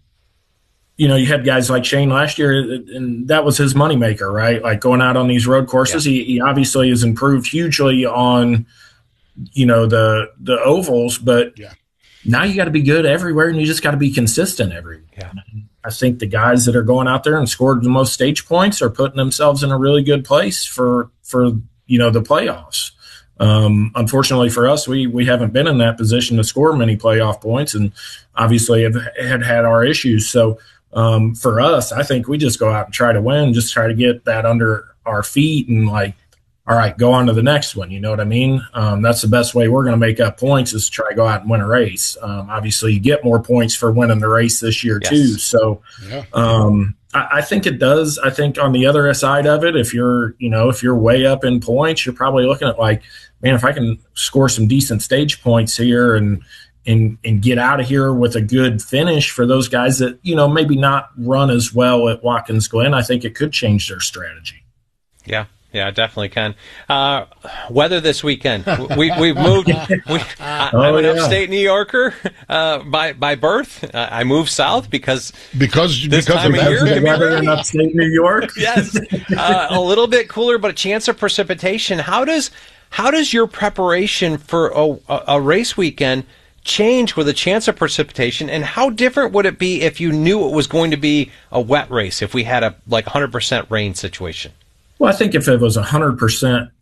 you know, you had guys like Shane last year, and that was his moneymaker, right? Like going out on these road courses, yeah. he, he obviously has improved hugely on, you know, the the ovals, but yeah. now you got to be good everywhere, and you just got to be consistent everywhere. Yeah. I think the guys that are going out there and scored the most stage points are putting themselves in a really good place for for you know the playoffs. Um, unfortunately for us, we we haven't been in that position to score many playoff points, and obviously have had had our issues. So um, for us, I think we just go out and try to win, just try to get that under our feet, and like, all right, go on to the next one. You know what I mean? Um, that's the best way we're going to make up points, is to try to go out and win a race. Um, obviously, you get more points for winning the race this year yes. too. So. Yeah. Um, I think it does. I think on the other side of it, if you're, you know, if you're way up in points, you're probably looking at like, man, if I can score some decent stage points here and and and get out of here with a good finish for those guys that, you know, maybe not run as well at Watkins Glen, I think it could change their strategy. Yeah. Yeah, definitely can. Uh, weather this weekend. We we've moved. We, I, oh, I'm an yeah. upstate New Yorker uh, by by birth. Uh, I moved south because because this because time of of year The can be weather rainy. in upstate New York. Yes, uh, a little bit cooler, but a chance of precipitation. How does how does your preparation for a, a, a race weekend change with a chance of precipitation? And how different would it be if you knew it was going to be a wet race? If we had a like one hundred percent rain situation? Well, I think if it was one hundred percent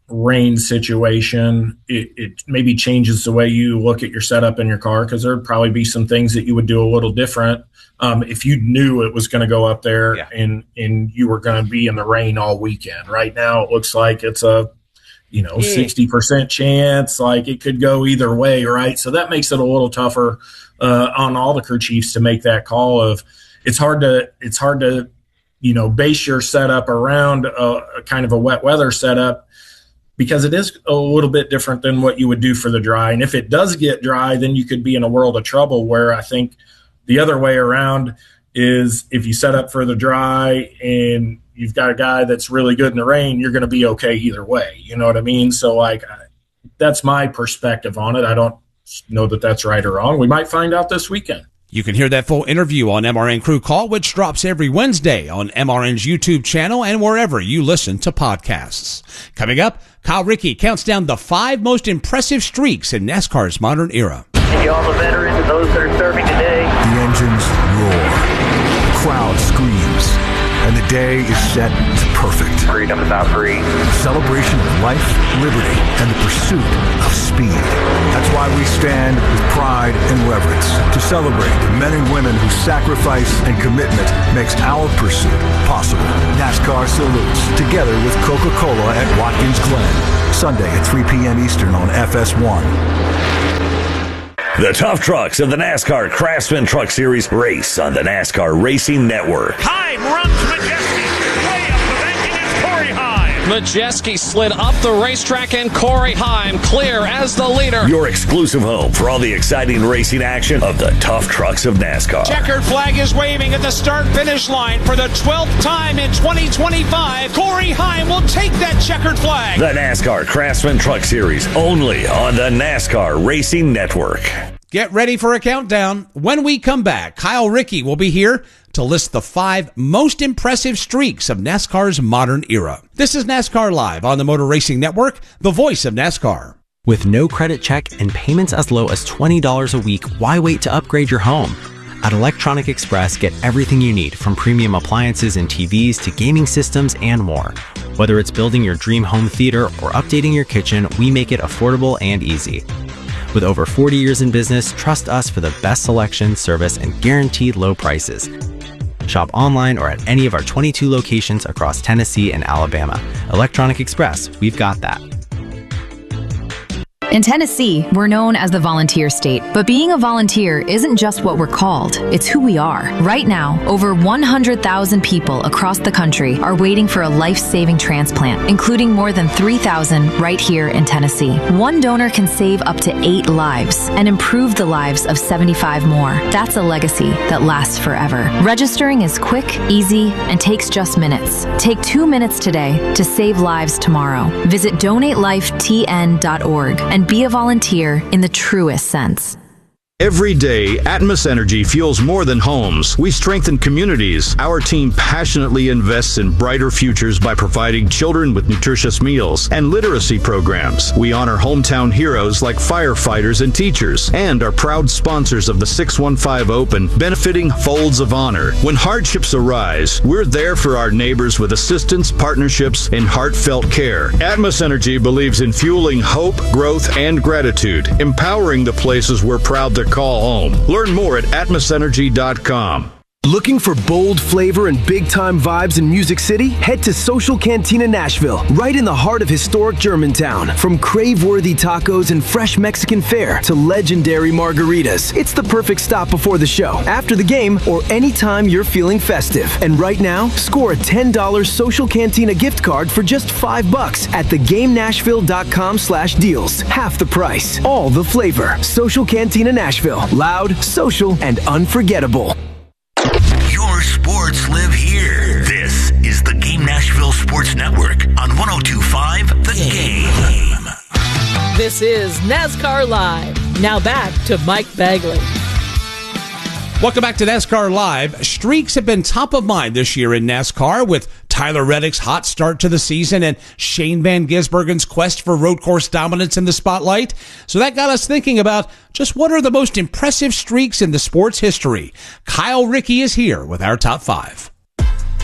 rain situation, it, it maybe changes the way you look at your setup in your car, because there'd probably be some things that you would do a little different um, if you knew it was going to go up there yeah. and and you were going to be in the rain all weekend. Right now, it looks like it's a you know yeah. sixty percent chance, like it could go either way, right? So that makes it a little tougher uh, on all the crew chiefs to make that call. Of it's hard to it's hard to you know base your setup around a, a kind of a wet weather setup, because it is a little bit different than what you would do for the dry. And if it does get dry, then you could be in a world of trouble, where I think the other way around is if you set up for the dry and you've got a guy that's really good in the rain, you're going to be okay either way. You know what I mean? So, like, that's my perspective on it. I don't know that that's right or wrong. We might find out this weekend. You can hear that full interview on M R N Crew Call, which drops every Wednesday on M R N's YouTube channel and wherever you listen to podcasts. Coming up, Kyle Rickey counts down the five most impressive streaks in NASCAR's modern era. And you all the veterans and those that are serving today. The engines roar. The crowd screams. And the day is set to perfect. Freedom is out free. Celebration of life, liberty, and the pursuit of speed. That's why we stand with pride and reverence to celebrate the men and women whose sacrifice and commitment makes our pursuit possible. NASCAR salutes, together with Coca-Cola at Watkins Glen. Sunday at three p.m. Eastern on F S one. The tough trucks of the NASCAR Craftsman Truck Series race on the NASCAR Racing Network. Heim runs Majeski. Way up the bank, and it's Corey Heim. Majeski slid up the racetrack, and Corey Heim clear as the leader. Your exclusive home for all the exciting racing action of the tough trucks of NASCAR. Checkered flag is waving at the start-finish line for the twelfth time in twenty twenty-five. Corey Heim will take that checkered flag. The NASCAR Craftsman Truck Series, only on the NASCAR Racing Network. Get ready for a countdown. When we come back, Kyle Rickey will be here to list the five most impressive streaks of NASCAR's modern era. This is NASCAR Live on the Motor Racing Network, the voice of NASCAR. With no credit check and payments as low as twenty dollars a week, why wait to upgrade your home? At Electronic Express, get everything you need, from premium appliances and T Vs to gaming systems and more. Whether it's building your dream home theater or updating your kitchen, we make it affordable and easy. With over forty years in business, trust us for the best selection, service, and guaranteed low prices. Shop online or at any of our twenty-two locations across Tennessee and Alabama. Electronic Express, we've got that. In Tennessee, we're known as the volunteer state, but being a volunteer isn't just what we're called, it's who we are. Right now, over one hundred thousand people across the country are waiting for a life-saving transplant, including more than three thousand right here in Tennessee. One donor can save up to eight lives and improve the lives of seventy-five more. That's a legacy that lasts forever. Registering is quick, easy, and takes just minutes. Take two minutes today to save lives tomorrow. Visit donate life T N dot org and be a volunteer in the truest sense. Every day, Atmos Energy fuels more than homes. We strengthen communities. Our team passionately invests in brighter futures by providing children with nutritious meals and literacy programs. We honor hometown heroes like firefighters and teachers, and are proud sponsors of the six one five Open, benefiting Folds of Honor. When hardships arise, we're there for our neighbors with assistance, partnerships, and heartfelt care. Atmos Energy believes in fueling hope, growth, and gratitude, empowering the places we're proud to call home. Learn more at atmos energy dot com. Looking for bold flavor and big-time vibes in Music City? Head to Social Cantina Nashville, right in the heart of historic Germantown. From crave-worthy tacos and fresh Mexican fare to legendary margaritas, it's the perfect stop before the show, after the game, or anytime you're feeling festive. And right now, score a ten dollars Social Cantina gift card for just five bucks at the game nashville dot com slash deals. Half the price, all the flavor. Social Cantina Nashville, loud, social, and unforgettable. Your sports live here. This is the Game Nashville Sports Network on one oh two point five The Game. This is NASCAR Live. Now back to Mike Bagley. Welcome back to NASCAR Live. Streaks have been top of mind this year in NASCAR, with Tyler Reddick's hot start to the season and Shane Van Gisbergen's quest for road course dominance in the spotlight. So that got us thinking about just what are the most impressive streaks in the sport's history. Kyle Rickey is here with our top five.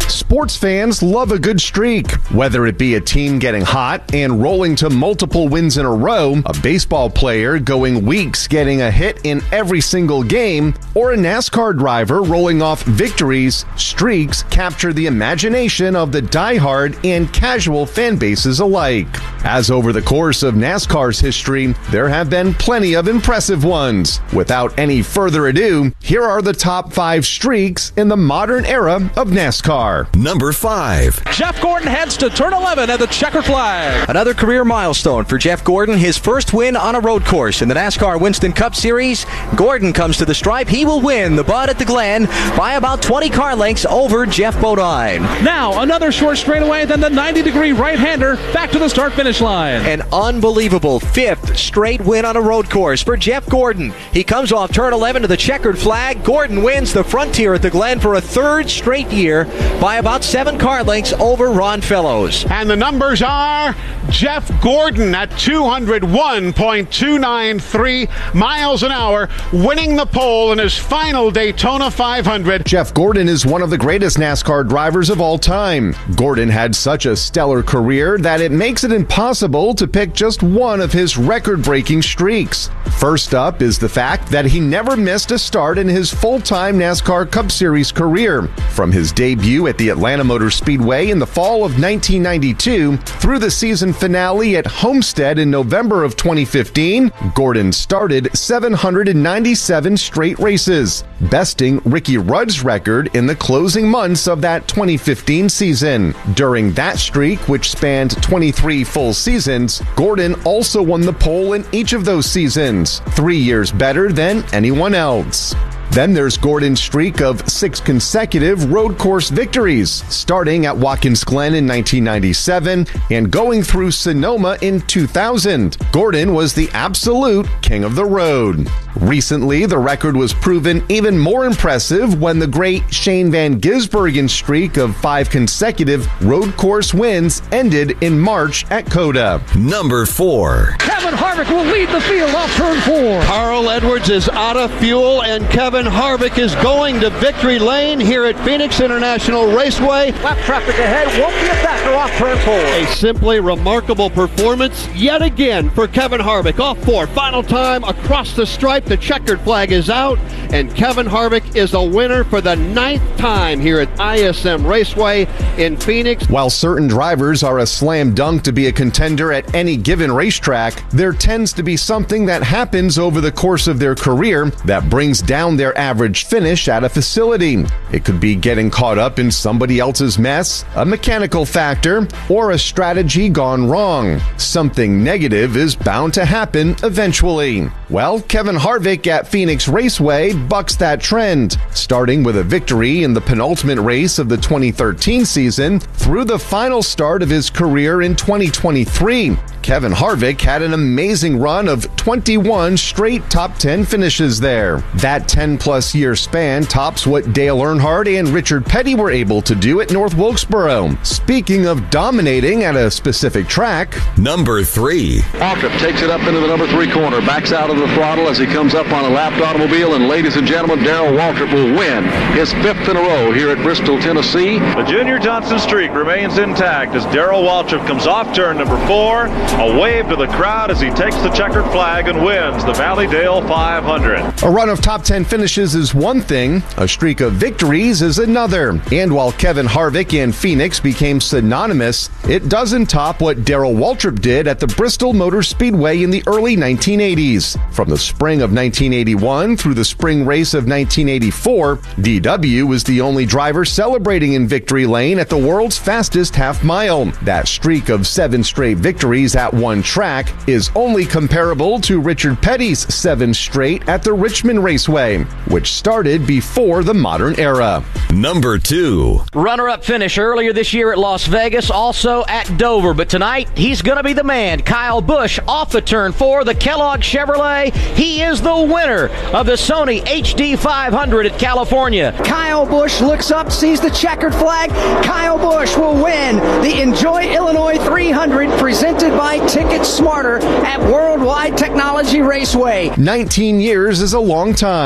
Sports fans love a good streak. Whether it be a team getting hot and rolling to multiple wins in a row, a baseball player going weeks getting a hit in every single game, or a NASCAR driver rolling off victories, streaks capture the imagination of the diehard and casual fan bases alike. As over the course of NASCAR's history, there have been plenty of impressive ones. Without any further ado, here are the top five streaks in the modern era of NASCAR. Number five. Jeff Gordon heads to turn eleven at the checkered flag. Another career milestone for Jeff Gordon, his first win on a road course in the NASCAR Winston Cup Series. Gordon comes to the stripe. He will win the Bud at the Glen by about twenty car lengths over Jeff Bodine. Now another short straightaway, then the ninety degree right-hander back to the start-finish line. An unbelievable fifth straight win on a road course for Jeff Gordon. He comes off turn eleven to the checkered flag. Gordon wins the Frontier at the Glen for a third straight year by about seven car lengths over Ron Fellows. And the numbers are Jeff Gordon at two oh one point two nine three miles an hour, winning the pole in his final Daytona five hundred. Jeff Gordon is one of the greatest NASCAR drivers of all time. Gordon had such a stellar career that it makes it impossible to pick just one of his record-breaking streaks. First up is the fact that he never missed a start in his full-time NASCAR Cup Series career. From his debut at the Atlanta Motor Speedway in the fall of nineteen ninety-two through the season finale at Homestead in November of twenty fifteen, Gordon started seven hundred ninety-seven straight races, besting Ricky Rudd's record in the closing months of that twenty fifteen season. During that streak, which spanned twenty-three full seasons, Gordon also won the pole in each of those seasons, three years better than anyone else. Then there's Gordon's streak of six consecutive road course victories, starting at Watkins Glen in nineteen ninety-seven and going through Sonoma in two thousand. Gordon was the absolute king of the road. Recently, the record was proven even more impressive when the great Shane Van Gisbergen streak of five consecutive road course wins ended in March at COTA. Number four. Kevin Harvick will lead the field off turn four. Carl Edwards is out of fuel, and Kevin Harvick is going to victory lane here at Phoenix International Raceway. Lap traffic ahead, won't be a factor off turn four. A simply remarkable performance yet again for Kevin Harvick. Off four, final time across the stripe. The checkered flag is out, and Kevin Harvick is a winner for the ninth time here at I S M Raceway in Phoenix. While certain drivers are a slam dunk to be a contender at any given racetrack, there tends to be something that happens over the course of their career that brings down their average finish at a facility. It could be getting caught up in somebody else's mess, a mechanical factor, or a strategy gone wrong. Something negative is bound to happen eventually. Well, Kevin Harvick at Phoenix Raceway bucks that trend, starting with a victory in the penultimate race of the twenty thirteen season through the final start of his career in twenty twenty-three. Kevin Harvick had an amazing run of twenty-one straight top ten finishes there. That ten-plus year span tops what Dale Earnhardt and Richard Petty were able to do at North Wilkesboro. Speaking of dominating at a specific track, number three. Waltrip takes it up into the number three corner, backs out of the throttle as he comes up on a lapped automobile, and ladies and gentlemen, Darrell Waltrip will win his fifth in a row here at Bristol, Tennessee. The Junior Johnson streak remains intact as Darrell Waltrip comes off turn number four. A wave to the crowd as he takes the checkered flag and wins the Valley Dale five hundred. A run of top ten finishes is one thing, a streak of victories is another. And while Kevin Harvick and Phoenix became synonymous, it doesn't top what Darrell Waltrip did at the Bristol Motor Speedway in the early nineteen eighties. From the spring of nineteen eighty-one through the spring race of nineteen eighty-four, D W was the only driver celebrating in victory lane at the world's fastest half mile. That streak of seven straight victories at one track is only comparable to Richard Petty's seven straight at the Richmond Raceway, which started before the modern era. Number two. Runner-up finish earlier this year at Las Vegas, also at Dover, but tonight he's going to be the man. Kyle Busch off the turn four, the Kellogg Chevrolet. He is the winner of the Sony H D five hundred at California. Kyle Busch looks up, sees the checkered flag. Kyle Busch will win the Enjoy Illinois three hundred presented by Ticket Smarter at Worldwide Technology Raceway. nineteen years is a long time.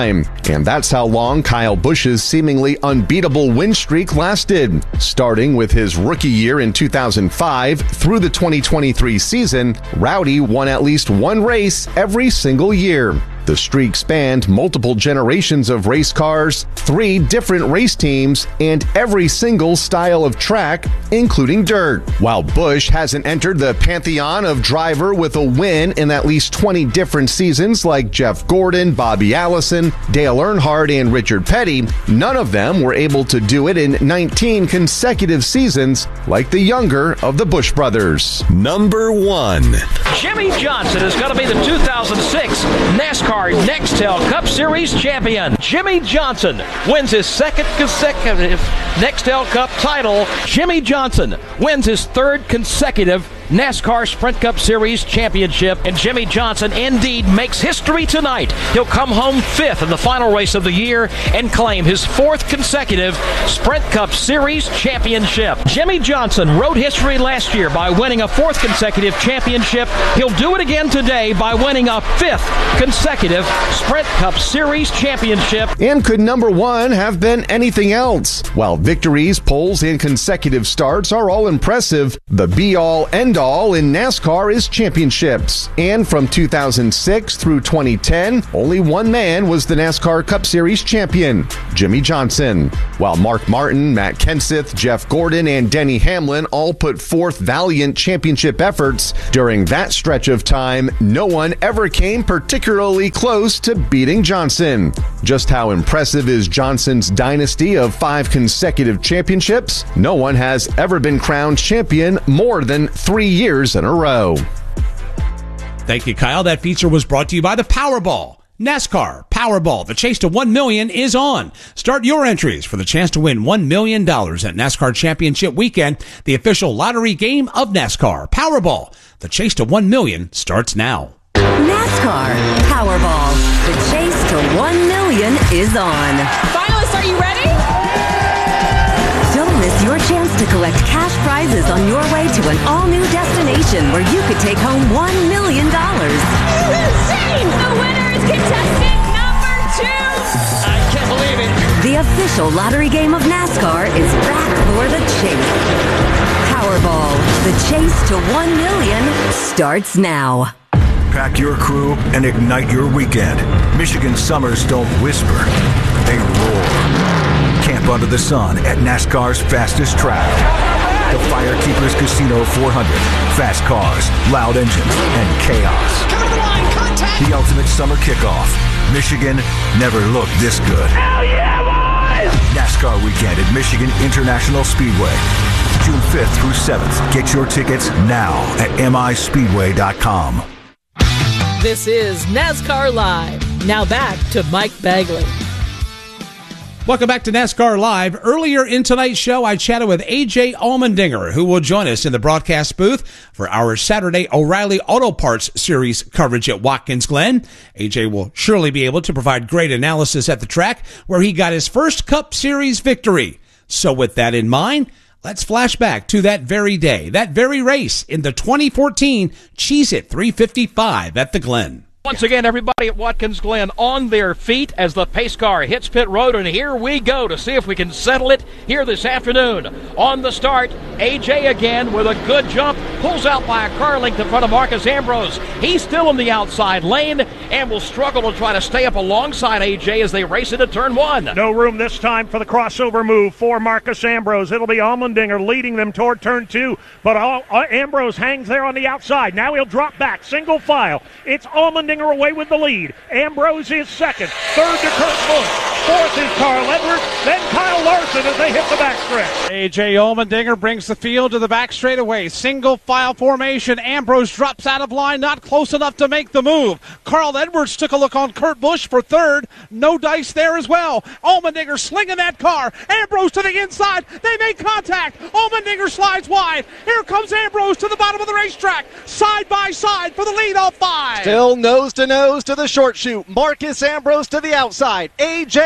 And that's how long Kyle Busch's seemingly unbeatable win streak lasted. Starting with his rookie year in two thousand five through the twenty twenty-three season, Rowdy won at least one race every single year. The streak spanned multiple generations of race cars, three different race teams, and every single style of track, including dirt. While Busch hasn't entered the pantheon of driver with a win in at least twenty different seasons like Jeff Gordon, Bobby Allison, Dale Earnhardt, and Richard Petty, none of them were able to do it in nineteen consecutive seasons like the younger of the Busch brothers. Number one. Jimmie Johnson is going to be the two thousand six NASCAR Nextel Cup Series champion. Jimmie Johnson wins his second consecutive Nextel Cup title. Jimmie Johnson wins his third consecutive NASCAR Sprint Cup Series championship, and Jimmie Johnson indeed makes history tonight. He'll come home fifth in the final race of the year and claim his fourth consecutive Sprint Cup Series championship. Jimmie Johnson wrote history last year by winning a fourth consecutive championship. He'll do it again today by winning a fifth consecutive Sprint Cup Series championship. And could number one have been anything else? While victories, poles, and consecutive starts are all impressive, the be-all, end-all in NASCAR is championships. And from two thousand six through twenty ten, only one man was the NASCAR Cup Series champion, Jimmie Johnson. While Mark Martin, Matt Kenseth, Jeff Gordon, and Denny Hamlin all put forth valiant championship efforts, during that stretch of time, no one ever came particularly close to beating Johnson. Just how impressive is Johnson's dynasty of five consecutive championships? No one has ever been crowned champion more than three years in a row. Thank you, Kyle. That feature was brought to you by the Powerball. NASCAR Powerball. The chase to one million dollars is on. Start your entries for the chance to win one million dollars at NASCAR Championship Weekend, the official lottery game of NASCAR. Powerball. The chase to one million dollars starts now. NASCAR Powerball. The chase to one million dollars is on. Finalists, are you ready? Don't miss your chance to collect cash prizes on your way to an all-new destination where you could take home one million dollars. Insane! The winner is contestant number two! I can't believe it. The official lottery game of NASCAR is back for the chase. Powerball. The chase to one million dollars starts now. Pack your crew and ignite your weekend. Michigan summers don't whisper, they roar. Camp under the sun at NASCAR's fastest track. The Firekeepers Casino four hundred. Fast cars, loud engines, and chaos. The ultimate summer kickoff. Michigan never looked this good. Hell yeah, boys! NASCAR weekend at Michigan International Speedway. June fifth through seventh. Get your tickets now at M I speedway dot com. This is NASCAR Live. Now back to Mike Bagley. Welcome back to NASCAR Live. Earlier in tonight's show, I chatted with A J Allmendinger, who will join us in the broadcast booth for our Saturday O'Reilly Auto Parts Series coverage at Watkins Glen. A J will surely be able to provide great analysis at the track where he got his first Cup Series victory. So with that in mind, let's flash back to that very day, that very race in the twenty fourteen Cheez-It three fifty-five at the Glen. Once again, everybody at Watkins Glen on their feet as the pace car hits pit road, and here we go to see if we can settle it here this afternoon. On the start, A J again with a good jump, pulls out by a car length in front of Marcus Ambrose. He's still in the outside lane and will struggle to try to stay up alongside A J as they race into turn one. No room this time for the crossover move for Marcus Ambrose. It'll be Allmendinger leading them toward turn two, but all, uh, Ambrose hangs there on the outside. Now he'll drop back, single file. It's Allmendinger away with the lead. Ambrose is second. Third to Kurt Busch. Fourth is Carl Edwards. Then Kyle Larson as they hit the backstretch. A J Allmendinger brings the field to the back straightaway. Single file formation. Ambrose drops out of line, not close enough to make the move. Carl Edwards took a look on Kurt Busch for third. No dice there as well. Allmendinger slinging that car. Ambrose to the inside. They make contact. Allmendinger slides wide. Here comes Ambrose to the bottom of the racetrack. Side by side for the lead off five. Still nose to nose to the short chute. Marcus Ambrose to the outside. A J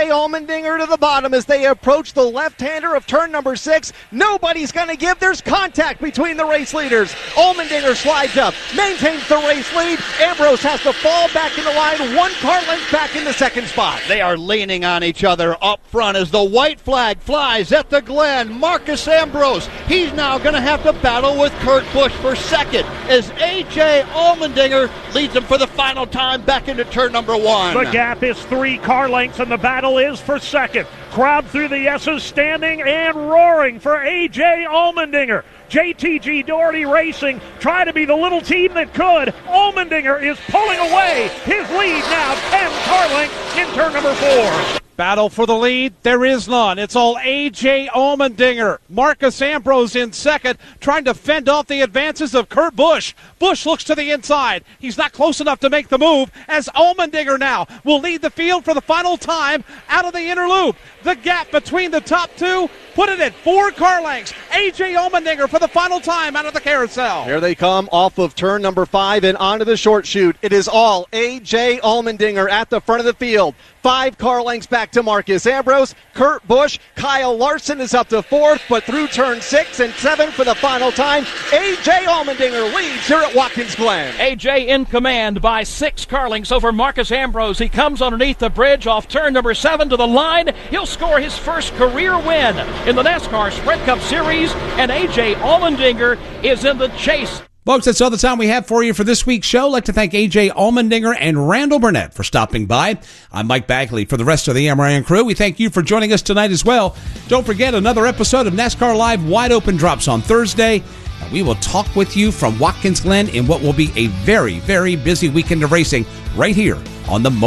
J. Allmendinger to the bottom as they approach the left-hander of turn number six. Nobody's going to give. There's contact between the race leaders. Allmendinger slides up, maintains the race lead. Ambrose has to fall back in the line, one car length back in the second spot. They are leaning on each other up front as the white flag flies at the Glen. Marcus Ambrose, he's now going to have to battle with Kurt Busch for second as A J. Allmendinger leads him for the final time back into turn number one. The gap is three car lengths and the battle is for second. Crowd through the S's standing and roaring for A J. Allmendinger. J T G Doherty Racing try to be the little team that could. Allmendinger is pulling away. His lead now ten car lengths in turn number four. Battle for the lead, there is none. It's all A J. Allmendinger. Marcus Ambrose in second, trying to fend off the advances of Kurt Busch. Busch looks to the inside. He's not close enough to make the move, as Allmendinger now will lead the field for the final time out of the inner loop. The gap between the top two, put it at four car lengths. A J. Allmendinger for the final time out of the carousel. Here they come off of turn number five and onto the short chute. It is all A J. Allmendinger at the front of the field. Five car lengths back to Marcus Ambrose. Kurt Busch, Kyle Larson is up to fourth, but through turn six and seven for the final time, A J. Allmendinger leads here at Watkins Glen. A J in command by six car lengths over Marcus Ambrose. He comes underneath the bridge off turn number seven to the line. He'll score his first career win in the NASCAR Sprint Cup Series, and A J. Allmendinger is in the chase. Folks, that's all the time we have for you for this week's show. I'd like to thank A J. Allmendinger and Randall Burnett for stopping by. I'm Mike Bagley. For the rest of the Amran crew, we thank you for joining us tonight as well. Don't forget, another episode of NASCAR Live Wide Open drops on Thursday. And we will talk with you from Watkins Glen in what will be a very, very busy weekend of racing right here on the